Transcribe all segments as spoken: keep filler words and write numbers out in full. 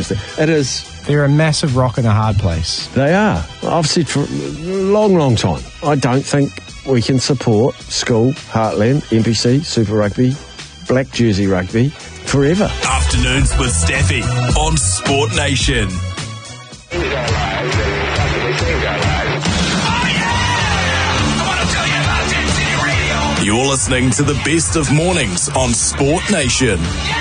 understand. It is. They're a massive rock in a hard place. They are. I've said for a long, long time, I don't think we can support school, Heartland, N P C, Super Rugby, Black Jersey Rugby forever. Afternoons with Staffy on Sport Nation. You're listening to the best of mornings on Sport Nation.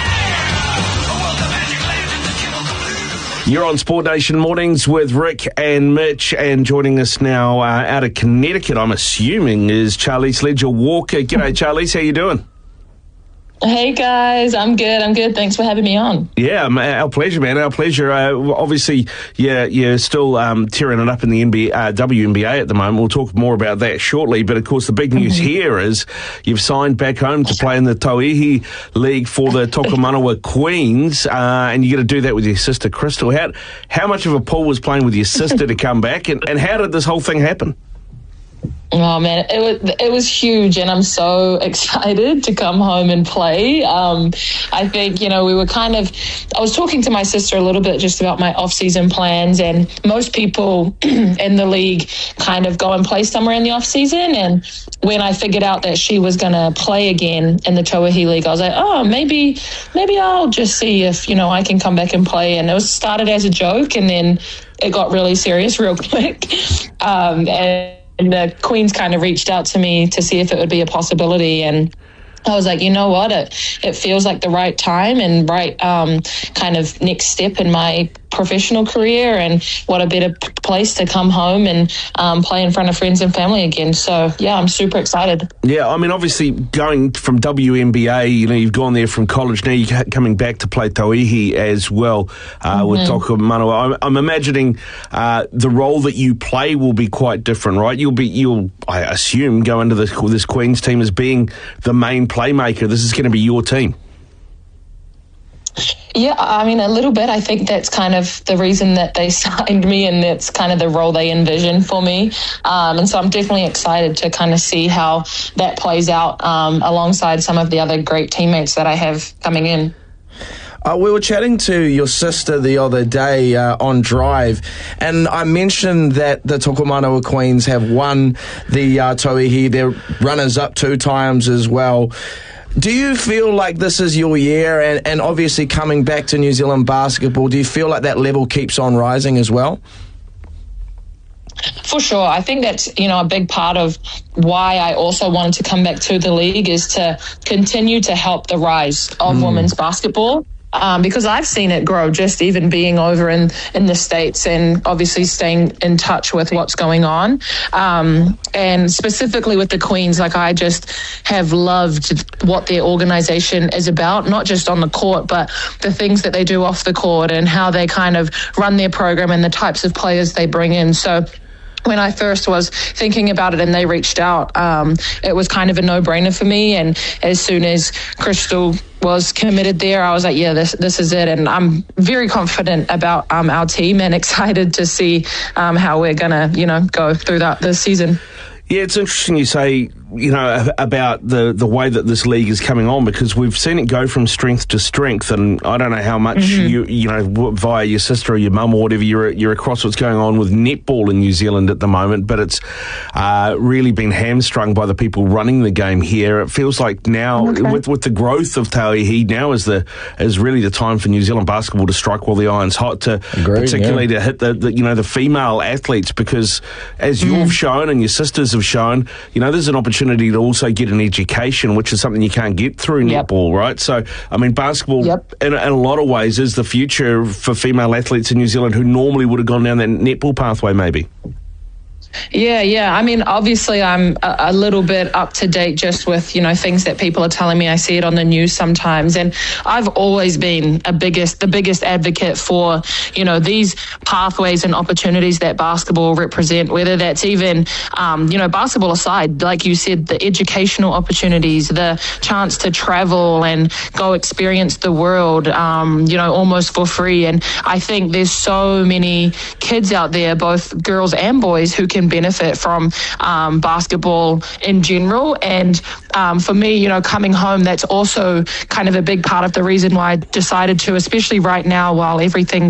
You're on Sport Nation Mornings with Rick and Mitch, and joining us now uh, out of Connecticut, I'm assuming, is Charlize Leger-Walker. G'day, Charlize. How you doing? Hey guys, I'm good. I'm good. Thanks for having me on. Yeah, our pleasure, man. Our pleasure. Uh, obviously, yeah, you're still um, tearing it up in the N B A, uh, W N B A at the moment. We'll talk more about that shortly. But of course, the big news mm-hmm. here is you've signed back home to play in the Tauihi League for the Tokomanawa Queens, uh, and you got to do that with your sister Crystal. How how much of a pull was playing with your sister to come back, and, and how did this whole thing happen? Oh man, it was it was huge, and I'm so excited to come home and play. Um, I think you know we were kind of. I was talking to my sister a little bit just about my off-season plans, and most people in the league kind of go and play somewhere in the off-season. And when I figured out that she was going to play again in the Tauihi League, I was like, oh, maybe maybe I'll just see if you know I can come back and play. And it was started as a joke, and then it got really serious real quick. Um, and And the Queens kind of reached out to me to see if it would be a possibility. And I was like, you know what, it, it feels like the right time and right um, kind of next step in my professional career, and what a better p- place to come home and um, play in front of friends and family again. So, yeah, I'm super excited. Yeah, I mean, obviously, going from W N B A, you know, you've gone there from college, now you're coming back to play Tauihi as well uh, mm-hmm. with Tokomanawa. I'm, I'm imagining uh, the role that you play will be quite different, right? You'll be, you'll, I assume, go into this, this Queens team as being the main playmaker. This is going to be your team. Yeah, I mean, a little bit. I think that's kind of the reason that they signed me, and that's kind of the role they envisioned for me. Um, and so I'm definitely excited to kind of see how that plays out um, alongside some of the other great teammates that I have coming in. Uh, we were chatting to your sister the other day uh, on Drive, and I mentioned that the Tokomanawa Queens have won the uh, Tauihi. They're runners-up two times as well. Do you feel like this is your year, and, and obviously coming back to New Zealand basketball, do you feel like that level keeps on rising as well? For sure. I think that's, you know, a big part of why I also wanted to come back to the league, is to continue to help the rise of mm. women's basketball. Um, because I've seen it grow just even being over in, in the States, and obviously staying in touch with what's going on. Um, and specifically with the Queens, like I just have loved what their organization is about, not just on the court, but the things that they do off the court and how they kind of run their program and the types of players they bring in. So when I first was thinking about it and they reached out, um, it was kind of a no-brainer for me. And as soon as Crystal was committed there, I was like, yeah, this this is it. And I'm very confident about um, our team, and excited to see um, how we're going to, you know, go through that this season. Yeah, it's interesting you say, you know, about the, the way that this league is coming on, because we've seen it go from strength to strength, and I don't know how much mm-hmm. you you know via your sister or your mum or whatever you're you're across what's going on with netball in New Zealand at the moment, but it's uh, really been hamstrung by the people running the game here. It feels like now okay. with with the growth of Tauihi, now is the is really the time for New Zealand basketball to strike while the iron's hot, to Agreed, particularly yeah. to hit the, the you know the female athletes, because as mm. you've shown and your sisters have shown, you know, there's an opportunity to also get an education, which is something you can't get through yep. netball, right? So, I mean, basketball, yep. in, in a lot of ways, is the future for female athletes in New Zealand who normally would have gone down that netball pathway, maybe. Yeah, yeah. I mean, obviously, I'm a, a little bit up to date just with, you know, things that people are telling me. I see it on the news sometimes. And I've always been a biggest, the biggest advocate for, you know, these pathways and opportunities that basketball represent, whether that's even, um, you know, basketball aside, like you said, the educational opportunities, the chance to travel and go experience the world, um, you know, almost for free. And I think there's so many kids out there, both girls and boys, who can benefit from um, basketball in general. And um, for me, you know, coming home, that's also kind of a big part of the reason why I decided to, especially right now while everything's